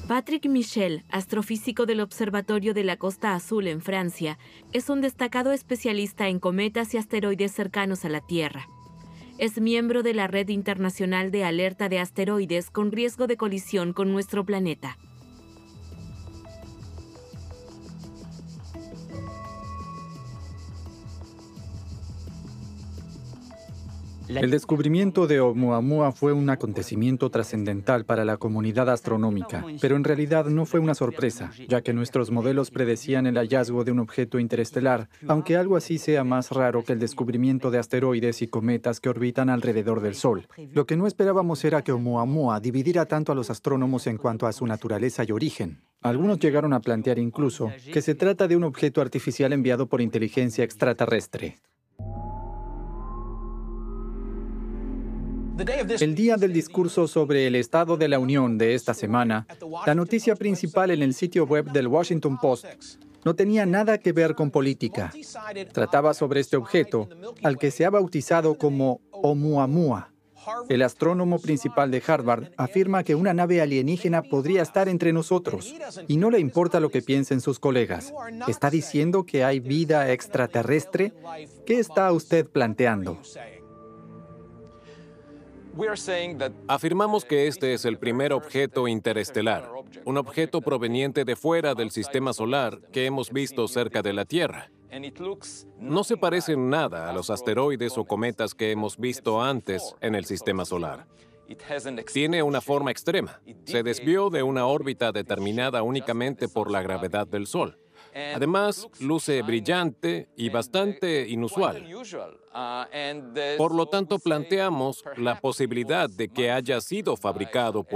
Patrick Michel, astrofísico del Observatorio de la Costa Azul en Francia, es un destacado especialista en cometas y asteroides cercanos a la Tierra. Es miembro de la Red Internacional de Alerta de Asteroides con riesgo de colisión con nuestro planeta. El descubrimiento de Oumuamua fue un acontecimiento trascendental para la comunidad astronómica, pero en realidad no fue una sorpresa, ya que nuestros modelos predecían el hallazgo de un objeto interestelar, aunque algo así sea más raro que el descubrimiento de asteroides y cometas que orbitan alrededor del Sol. Lo que no esperábamos era que Oumuamua dividiera tanto a los astrónomos en cuanto a su naturaleza y origen. Algunos llegaron a plantear incluso que se trata de un objeto artificial enviado por inteligencia extraterrestre. El día del discurso sobre el Estado de la Unión de esta semana, la noticia principal en el sitio web del Washington Post no tenía nada que ver con política. Trataba sobre este objeto, al que se ha bautizado como Oumuamua. El astrónomo principal de Harvard afirma que una nave alienígena podría estar entre nosotros, y no le importa lo que piensen sus colegas. ¿Está diciendo que hay vida extraterrestre? ¿Qué está usted planteando? Afirmamos que este es el primer objeto interestelar, un objeto proveniente de fuera del sistema solar que hemos visto cerca de la Tierra. No se parece en nada a los asteroides o cometas que hemos visto antes en el sistema solar. Tiene una forma extrema. Se desvió de una órbita determinada únicamente por la gravedad del Sol. Además, luce brillante y bastante inusual. Por lo tanto, planteamos la posibilidad de que haya sido fabricado por